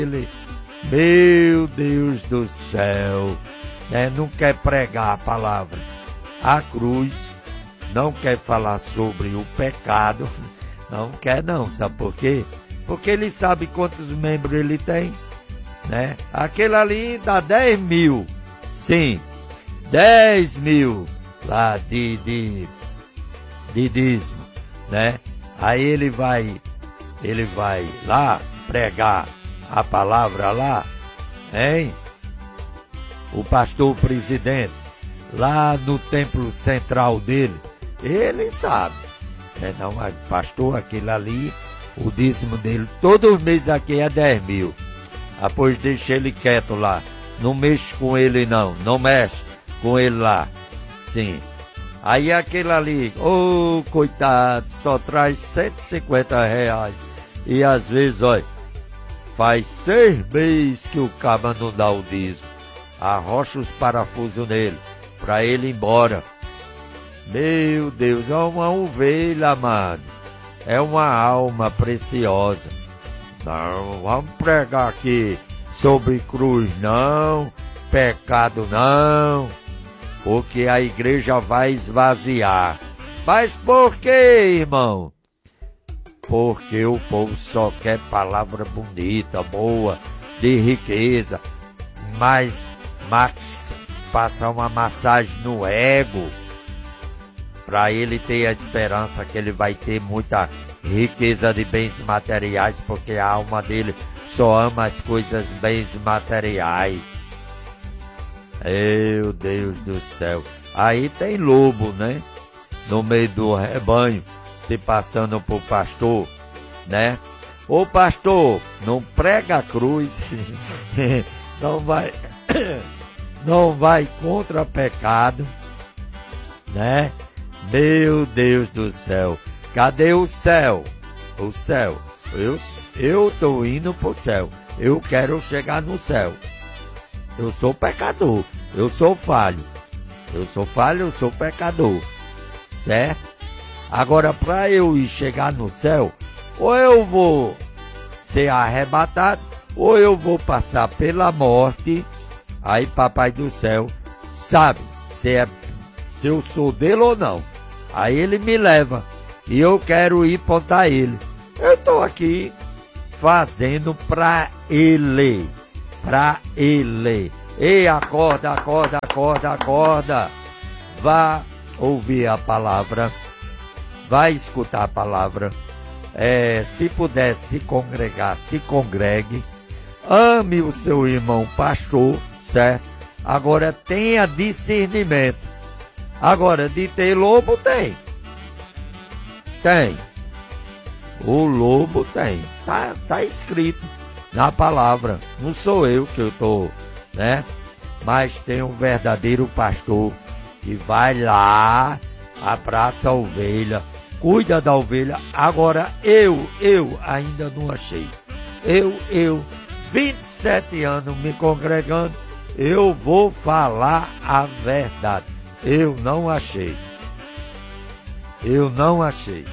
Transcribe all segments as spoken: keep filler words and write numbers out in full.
ele, meu Deus do céu, né? Não quer pregar a palavra. A cruz, não quer falar sobre o pecado, não quer não, sabe por quê? Porque ele sabe quantos membros ele tem, né? Aquele ali dá dez mil, sim, dez mil lá de, de, de dízimo, né? Aí ele vai, ele vai lá pregar a palavra lá, hein? O pastor presidente, lá no templo central dele, ele sabe, né? Não, mas pastor, aquele ali, o dízimo dele, todo mês aqui é dez mil. Depois deixa ele quieto lá, não mexe com ele não, não mexe com ele lá, sim. Aí aquele ali, ô oh, coitado, só traz cento e cinquenta reais. E às vezes, olha, faz seis meses que o caba não dá o dízimo. Arrocha os parafusos nele, pra ele ir embora. Meu Deus, é uma ovelha, amado. É uma alma preciosa. Não, vamos pregar aqui sobre cruz não, pecado não, porque a igreja vai esvaziar. Mas por quê, irmão? Porque o povo só quer palavra bonita, boa, de riqueza. Mas Max passa uma massagem no ego, para ele ter a esperança que ele vai ter muita riqueza de bens materiais, porque a alma dele só ama as coisas bens materiais. Meu Deus do céu. Aí tem lobo, né? No meio do rebanho, se passando por pastor, né? Ô pastor, não prega a cruz, não vai, não vai contra pecado, né? Meu Deus do céu. Cadê o céu? O céu. Eu, eu tô indo pro céu. Eu quero chegar no céu. Eu sou pecador. Eu sou falho. Eu sou falho, eu sou pecador. Certo? Agora, para eu ir chegar no céu, ou eu vou ser arrebatado, ou eu vou passar pela morte. Aí, papai do céu sabe se, é, se eu sou dele ou não. Aí ele me leva. E eu quero ir pontar ele. Eu estou aqui fazendo para ele. Para ele. Ei, acorda, acorda, acorda, acorda. Vá ouvir a palavra. Vai escutar a palavra. É, se puder se congregar, se congregue. Ame o seu irmão pastor, certo? Agora tenha discernimento. Agora, de ter lobo, tem. Tem. O lobo tem. Tá, tá escrito na palavra. Não sou eu que eu tô, né? Mas tem um verdadeiro pastor que vai lá, abraça a ovelha, cuida da ovelha. Agora, eu, eu ainda não achei. Eu, eu, vinte e sete anos me congregando, eu vou falar a verdade. Eu não achei. Eu não achei.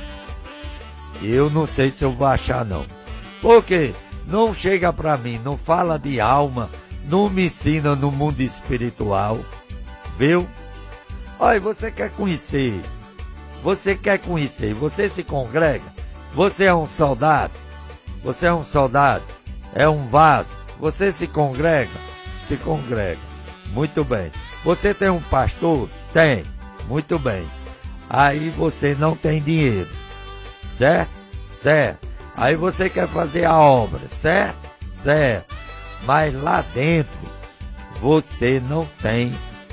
Eu não sei se eu vou achar não. Por quê? Não chega pra mim, não fala de alma, não me ensina no mundo espiritual. Viu? Olha, você quer conhecer, você quer conhecer, você se congrega, você é um soldado, você é um soldado, é um vaso, você se congrega, se congrega. Muito bem. Você tem um pastor? Tem. Muito bem. Aí você não tem dinheiro. Certo? Certo. Aí você quer fazer a obra. Certo? Certo. Mas lá dentro você não tem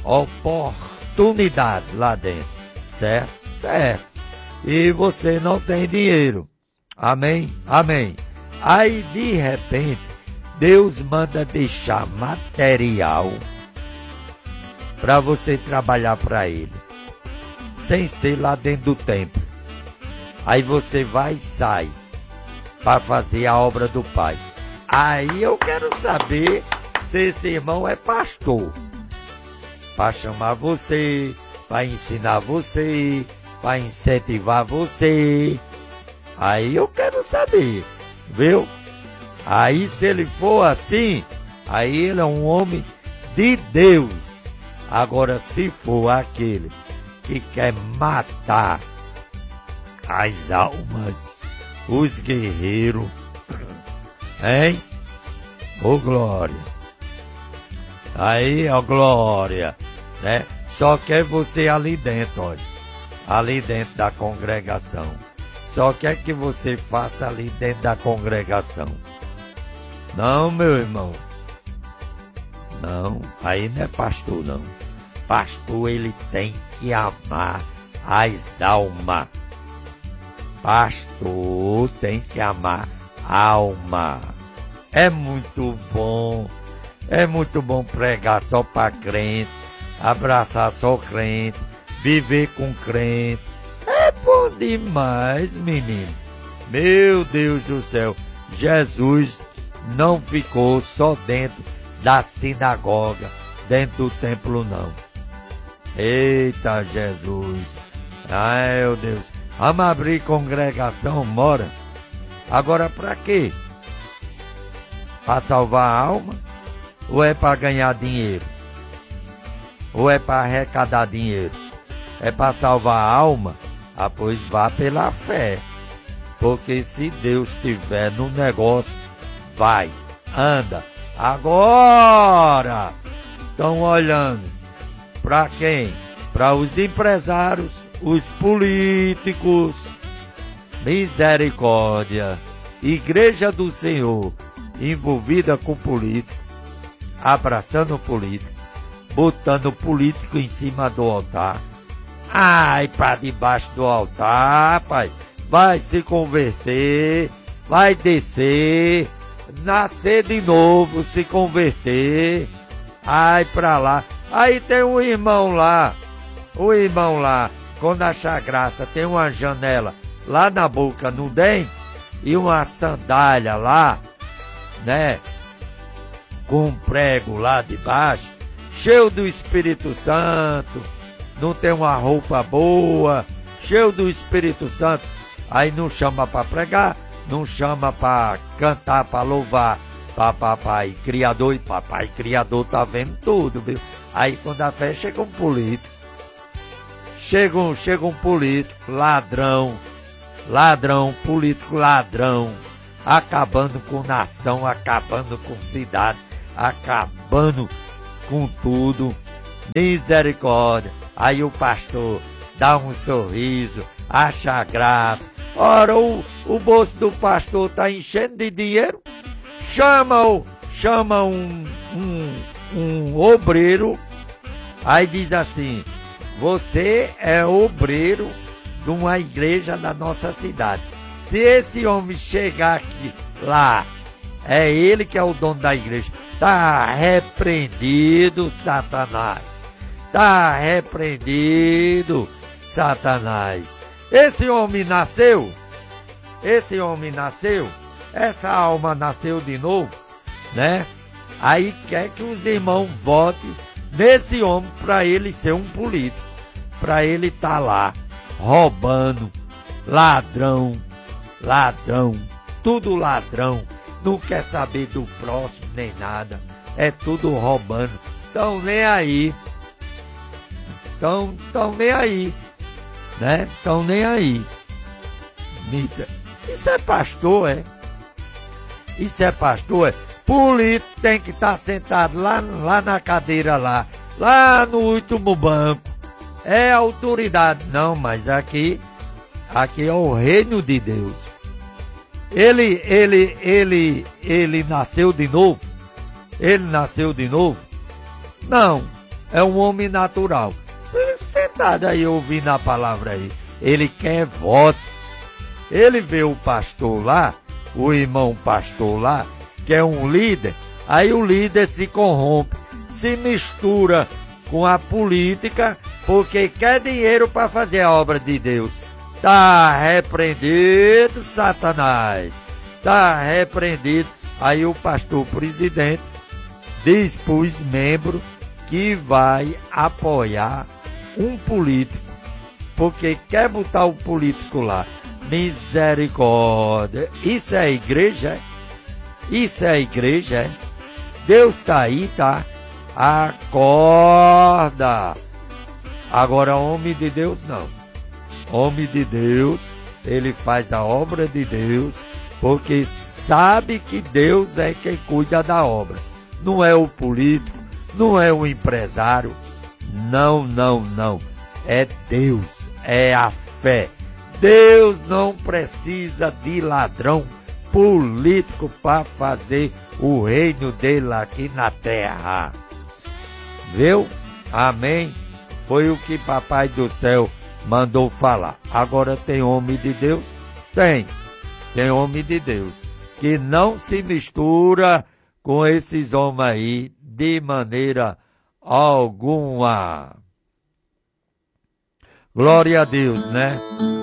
oportunidade lá dentro. Certo? Certo. E você não tem dinheiro. Amém? Amém. Aí de repente Deus manda deixar material para você trabalhar para ele, sem ser lá dentro do templo. Aí você vai e sai para fazer a obra do Pai. Aí eu quero saber se esse irmão é pastor, para chamar você, para ensinar você, para incentivar você. Aí eu quero saber, viu? Aí se ele for assim, aí ele é um homem de Deus. Agora se for aquele que quer matar as almas, os guerreiros, hein? Ô glória! Aí, ó glória, né? Só quer você ali dentro, olha, ali dentro da congregação. Só quer que você faça ali dentro da congregação. Não, meu irmão. Não, aí não é pastor, não. Pastor, ele tem que amar as almas. Pastor tem que amar a alma. É muito bom, é muito bom pregar só para crente, abraçar só crente, viver com crente. É bom demais, menino. Meu Deus do céu, Jesus não ficou só dentro da sinagoga, dentro do templo, não. Eita Jesus, ai meu Deus, vamos abrir congregação, mora. Agora pra quê? Para salvar a alma? Ou é para ganhar dinheiro? Ou é para arrecadar dinheiro? É para salvar a alma? Ah, pois vá pela fé. Porque se Deus estiver no negócio, vai, anda. Agora estão olhando para quem? Para os empresários, os políticos. Misericórdia. Igreja do Senhor envolvida com político, abraçando o político, botando o político em cima do altar. Ai, para debaixo do altar, pai, vai se converter, vai descer, nascer de novo, se converter. Ai, pra lá. Aí tem um irmão lá, o irmão lá, quando achar graça, tem uma janela lá na boca, no dente, e uma sandália lá, né, com um prego lá de baixo, cheio do Espírito Santo, não tem uma roupa boa, cheio do Espírito Santo, aí não chama para pregar, não chama para cantar, para louvar, papai criador, e papai criador tá vendo tudo, viu? Aí quando a fé chega um político, chega um, chega um político, ladrão, ladrão, político ladrão, acabando com nação, acabando com cidade, acabando com tudo. Misericórdia. Aí o pastor dá um sorriso, acha graça. Ora, o, o bolso do pastor tá enchendo de dinheiro. Chama, o, chama um, um, um obreiro. Aí diz assim: você é obreiro de uma igreja da nossa cidade. Se esse homem chegar aqui, lá, é ele que é o dono da igreja. Tá repreendido, Satanás. Tá repreendido, Satanás. Esse homem nasceu, esse homem nasceu, essa alma nasceu de novo, né? Aí quer que os irmãos votem nesse homem para ele ser um político, para ele estar lá, roubando, ladrão, ladrão, tudo ladrão, não quer saber do próximo nem nada, é tudo roubando, tão nem aí, tão, tão nem aí, né? Tão nem aí. Isso, isso é pastor, é? Isso é pastor, é? Político tem que estar sentado lá, lá na cadeira lá, lá no último banco, é autoridade, não, mas aqui, aqui é o reino de Deus. Ele, ele, ele, ele nasceu de novo? Ele nasceu de novo? Não, é um homem natural. Ele sentado aí ouvindo a palavra aí. Ele quer voto. Ele vê o pastor lá, o irmão pastor lá, que é um líder, aí o líder se corrompe, se mistura com a política, porque quer dinheiro para fazer a obra de Deus. Tá repreendido, Satanás. Tá repreendido. Aí o pastor presidente diz para os membros que vai apoiar um político, porque quer botar o político lá. Misericórdia. Isso é igreja? Isso é a igreja, é? Deus está aí, tá? Acorda! Agora, homem de Deus, não. Homem de Deus, ele faz a obra de Deus, porque sabe que Deus é quem cuida da obra. Não é o político, não é o empresário. Não, não, não. É Deus, é a fé. Deus não precisa de ladrão político para fazer o reino dele aqui na terra. Viu? Amém? Foi o que Papai do Céu mandou falar. Agora tem homem de Deus? Tem. Tem homem de Deus que não se mistura com esses homens aí de maneira alguma. Glória a Deus, né?